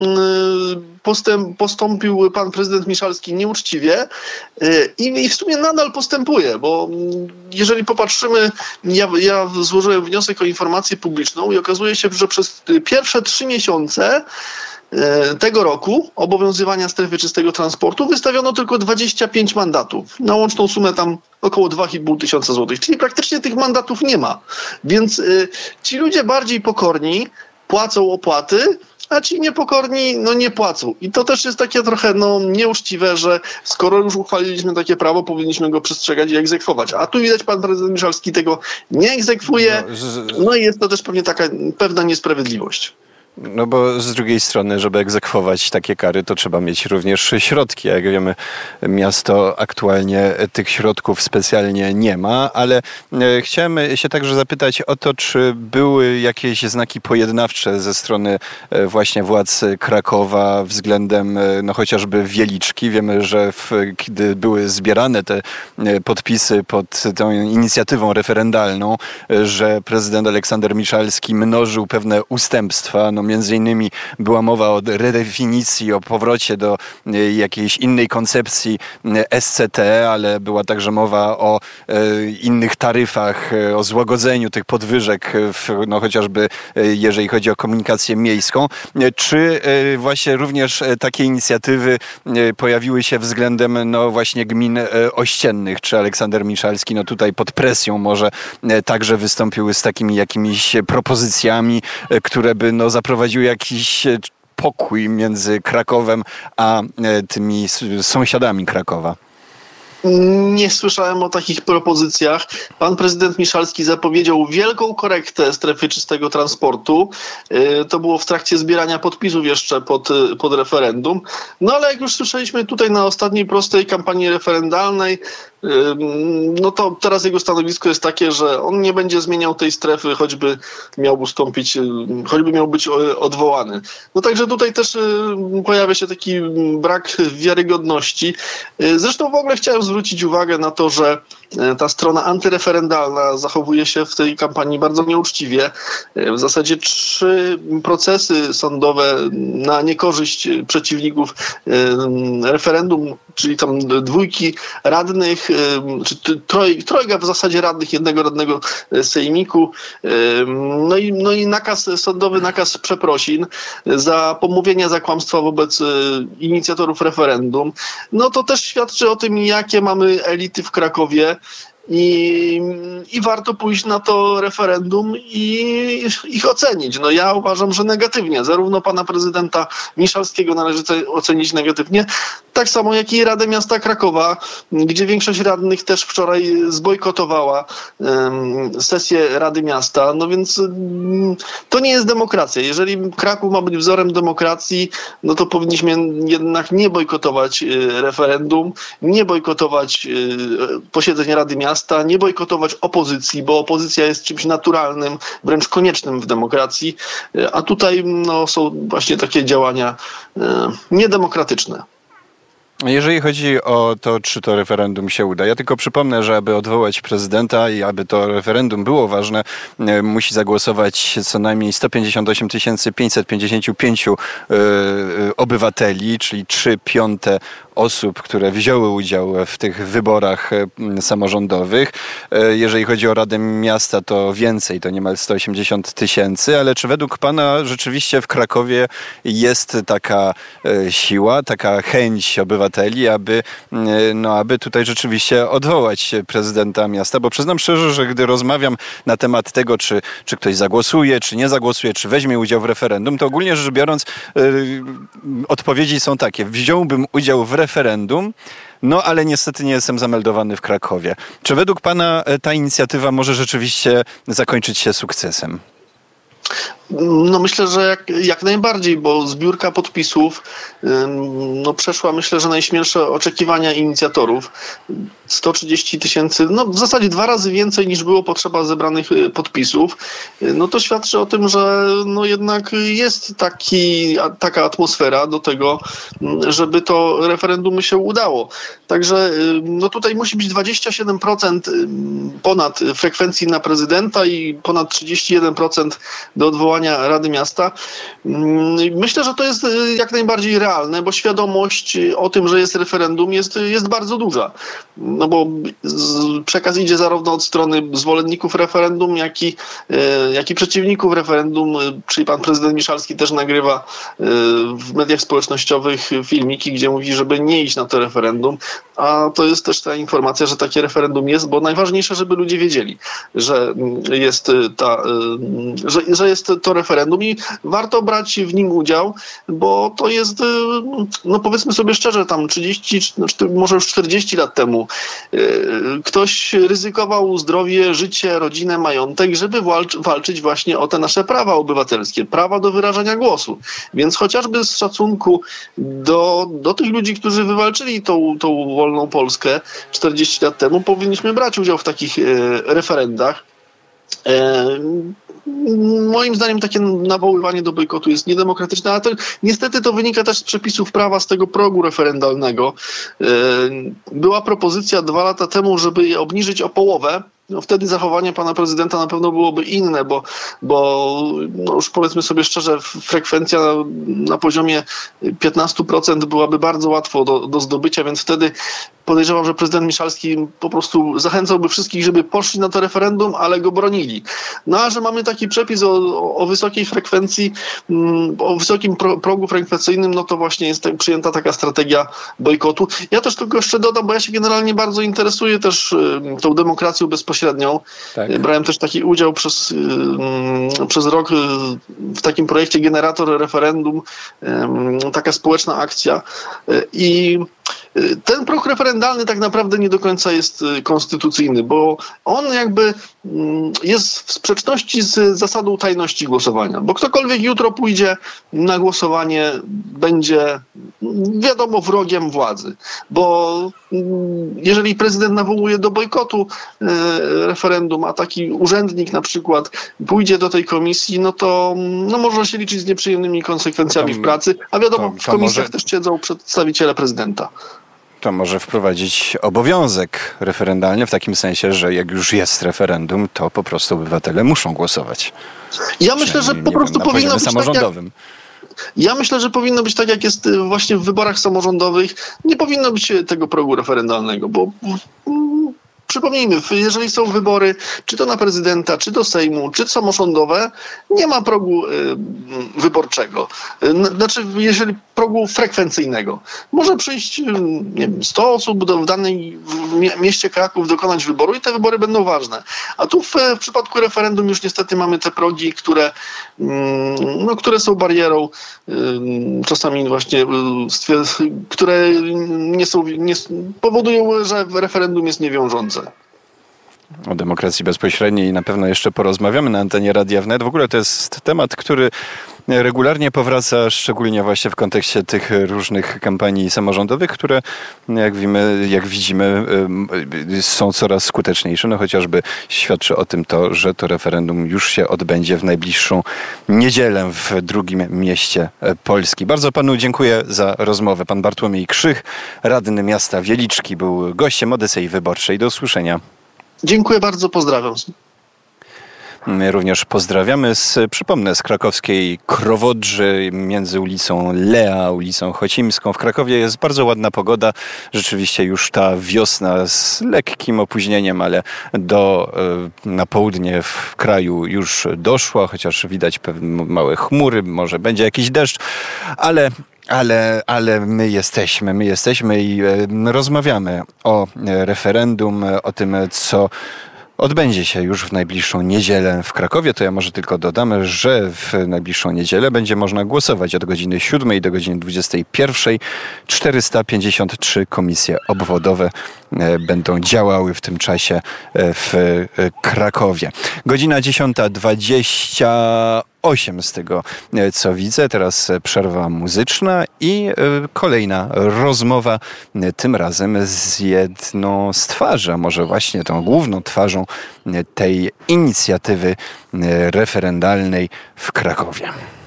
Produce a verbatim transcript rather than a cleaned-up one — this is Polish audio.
postęp, postąpił pan prezydent Miszalski nieuczciwie i, i w sumie nadal postępuje, bo jeżeli popatrzymy, ja, ja złożyłem wniosek o informację publiczną i okazuje się, że przez pierwsze trzy miesiące tego roku obowiązywania strefy czystego transportu wystawiono tylko dwadzieścia pięć mandatów. Na łączną sumę tam około dwa i pół tysiąca złotych. Czyli praktycznie tych mandatów nie ma. Więc y, ci ludzie bardziej pokorni płacą opłaty, a ci niepokorni no nie płacą. I to też jest takie trochę no, nieuczciwe, że skoro już uchwaliliśmy takie prawo, powinniśmy go przestrzegać i egzekwować. A tu widać, pan prezydent Miszalski tego nie egzekwuje. No i jest to też pewnie taka pewna niesprawiedliwość. No bo z drugiej strony, żeby egzekwować takie kary, to trzeba mieć również środki. Jak wiemy, miasto aktualnie tych środków specjalnie nie ma, ale chciałem się także zapytać o to, czy były jakieś znaki pojednawcze ze strony właśnie władz Krakowa względem no chociażby Wieliczki. Wiemy, że w, kiedy były zbierane te podpisy pod tą inicjatywą referendalną, że prezydent Aleksander Miszalski mnożył pewne ustępstwa, no między innymi była mowa o redefinicji, o powrocie do jakiejś innej koncepcji S C T, ale była także mowa o innych taryfach, o złagodzeniu tych podwyżek, w, no chociażby jeżeli chodzi o komunikację miejską. Czy właśnie również takie inicjatywy pojawiły się względem no właśnie gmin ościennych? Czy Aleksander Miszalski no tutaj pod presją może także wystąpił z takimi jakimiś propozycjami, które by no zaprowadziły prowadził jakiś pokój między Krakowem a tymi sąsiadami Krakowa? Nie słyszałem o takich propozycjach. Pan prezydent Miszalski zapowiedział wielką korektę strefy czystego transportu. To było w trakcie zbierania podpisów jeszcze pod, pod referendum. No ale jak już słyszeliśmy tutaj na ostatniej prostej kampanii referendalnej, no to teraz jego stanowisko jest takie, że on nie będzie zmieniał tej strefy, choćby miał ustąpić, choćby miał być odwołany. No także tutaj też pojawia się taki brak wiarygodności. Zresztą w ogóle chciałem zwrócić uwagę na to, że ta strona antyreferendalna zachowuje się w tej kampanii bardzo nieuczciwie. W zasadzie trzy procesy sądowe na niekorzyść przeciwników referendum, czyli tam dwójki radnych, czy troj, trojga w zasadzie radnych, jednego radnego sejmiku, no i, no i nakaz sądowy, nakaz przeprosin za pomówienia, za kłamstwa wobec inicjatorów referendum. No to też świadczy o tym, jakie mamy elity w Krakowie. I, I warto pójść na to referendum i ich ocenić. No ja uważam, że negatywnie. Zarówno pana prezydenta Miszalskiego należy ocenić negatywnie, tak samo jak i Radę Miasta Krakowa, gdzie większość radnych też wczoraj zbojkotowała um, sesję Rady Miasta. No więc um, to nie jest demokracja. Jeżeli Kraków ma być wzorem demokracji, no to powinniśmy jednak nie bojkotować y, referendum, nie bojkotować y, posiedzeń Rady Miasta, nie bojkotować opozycji, bo opozycja jest czymś naturalnym, wręcz koniecznym w demokracji, a tutaj no, są właśnie takie działania e, niedemokratyczne. Jeżeli chodzi o to, czy to referendum się uda, ja tylko przypomnę, że aby odwołać prezydenta i aby to referendum było ważne, musi zagłosować co najmniej sto pięćdziesiąt osiem tysięcy pięćset pięćdziesiąt pięć yy, obywateli, czyli trzy piąte osób, które wzięły udział w tych wyborach samorządowych. Jeżeli chodzi o Radę Miasta, to więcej, to niemal sto osiemdziesiąt tysięcy, ale czy według pana rzeczywiście w Krakowie jest taka siła, taka chęć obywateli, aby, no, aby tutaj rzeczywiście odwołać prezydenta miasta? Bo przyznam szczerze, że gdy rozmawiam na temat tego, czy, czy ktoś zagłosuje, czy nie zagłosuje, czy weźmie udział w referendum, to ogólnie rzecz biorąc yy, odpowiedzi są takie: wziąłbym udział w referendum, no ale niestety nie jestem zameldowany w Krakowie. Czy według pana ta inicjatywa może rzeczywiście zakończyć się sukcesem? No myślę, że jak, jak najbardziej, bo zbiórka podpisów no przeszła, myślę, że najśmielsze oczekiwania inicjatorów. sto trzydzieści tysięcy, no w zasadzie dwa razy więcej niż było potrzeba zebranych podpisów. No to świadczy o tym, że no jednak jest taki, taka atmosfera do tego, żeby to referendum się udało. Także no tutaj musi być dwadzieścia siedem procent ponad frekwencji na prezydenta i ponad trzydzieści jeden procent do odwołania Rady Miasta. Myślę, że to jest jak najbardziej realne, bo świadomość o tym, że jest referendum, jest, jest bardzo duża. No bo przekaz idzie zarówno od strony zwolenników referendum, jak i, jak i przeciwników referendum, czyli pan prezydent Miszalski też nagrywa w mediach społecznościowych filmiki, gdzie mówi, żeby nie iść na to referendum, a to jest też ta informacja, że takie referendum jest, bo najważniejsze, żeby ludzie wiedzieli, że jest, ta, że, że jest to referendum i warto brać w nim udział, bo to jest, no powiedzmy sobie szczerze, tam trzydzieści, może już czterdzieści lat temu ktoś ryzykował zdrowie, życie, rodzinę, majątek, żeby walczyć właśnie o te nasze prawa obywatelskie, prawa do wyrażania głosu. Więc chociażby z szacunku do, do tych ludzi, którzy wywalczyli tą, tą wolną Polskę czterdzieści lat temu, powinniśmy brać udział w takich e, referendach. E, Moim zdaniem takie nawoływanie do bojkotu jest niedemokratyczne, ale to, niestety to wynika też z przepisów prawa, z tego progu referendalnego. Była propozycja dwa lata temu, żeby je obniżyć o połowę. No wtedy zachowanie pana prezydenta na pewno byłoby inne, bo, bo no już powiedzmy sobie szczerze, frekwencja na, na poziomie piętnaście procent byłaby bardzo łatwo do, do zdobycia, więc wtedy podejrzewam, że prezydent Miszalski po prostu zachęcałby wszystkich, żeby poszli na to referendum, ale go bronili. No a że mamy taki przepis o, o wysokiej frekwencji, o wysokim pro, progu frekwencyjnym, no to właśnie jest tak, przyjęta taka strategia bojkotu. Ja też tylko jeszcze dodam, bo ja się generalnie bardzo interesuję też tą demokracją bezpośrednią. Tak. Brałem też taki udział przez, przez rok w takim projekcie Generator Referendum, taka społeczna akcja i ten próg referendalny tak naprawdę nie do końca jest konstytucyjny, bo on jakby jest w sprzeczności z zasadą tajności głosowania, bo ktokolwiek jutro pójdzie na głosowanie, będzie wiadomo wrogiem władzy, bo jeżeli prezydent nawołuje do bojkotu referendum, a taki urzędnik na przykład pójdzie do tej komisji, no to no można się liczyć z nieprzyjemnymi konsekwencjami to, w pracy, a wiadomo, to, to w komisjach może... też siedzą przedstawiciele prezydenta. To może wprowadzić obowiązek referendalny w takim sensie, że jak już jest referendum, to po prostu obywatele muszą głosować. Ja myślę, że po prostu wiem, na powinno być samorządowym. Tak jak, ja myślę, że powinno być tak, jak jest właśnie w wyborach samorządowych. Nie powinno być tego progu referendalnego, bo przypomnijmy, jeżeli są wybory, czy to na prezydenta, czy do Sejmu, czy samorządowe, nie ma progu y, wyborczego. Znaczy, jeżeli progu frekwencyjnego. Może przyjść, nie wiem, sto osób do, w danej w mieście Kraków dokonać wyboru i te wybory będą ważne. A tu w, w przypadku referendum już niestety mamy te progi, które, y, no, które są barierą, y, czasami właśnie, y, które nie są, nie, powodują, że referendum jest niewiążące. O demokracji bezpośredniej na pewno jeszcze porozmawiamy na antenie Radia Wnet. W ogóle to jest temat, który regularnie powraca, szczególnie właśnie w kontekście tych różnych kampanii samorządowych, które jak wiemy, jak widzimy są coraz skuteczniejsze. No chociażby świadczy o tym to, że to referendum już się odbędzie w najbliższą niedzielę w drugim mieście Polski. Bardzo panu dziękuję za rozmowę. Pan Bartłomiej Krzych, radny miasta Wieliczki, był gościem Odysei Wyborczej. Do usłyszenia. Dziękuję bardzo, pozdrawiam. My również pozdrawiamy z, przypomnę, z krakowskiej Krowodrzy między ulicą Lea, ulicą Chocimską. W Krakowie jest bardzo ładna pogoda. Rzeczywiście już ta wiosna z lekkim opóźnieniem, ale do, na południe w kraju już doszła, chociaż widać pewne małe chmury, może będzie jakiś deszcz, ale Ale, ale my jesteśmy, my jesteśmy i rozmawiamy o referendum, o tym, co odbędzie się już w najbliższą niedzielę w Krakowie. To ja może tylko dodam, że w najbliższą niedzielę będzie można głosować od godziny siódmej do godziny dwudziestej pierwszej. czterysta pięćdziesiąt trzy komisje obwodowe będą działały w tym czasie w Krakowie. Godzina dziesiąta dwadzieścia osiem z tego, co widzę. Teraz przerwa muzyczna i kolejna rozmowa, tym razem z jedną z twarzy, a może właśnie tą główną twarzą tej inicjatywy referendalnej w Krakowie.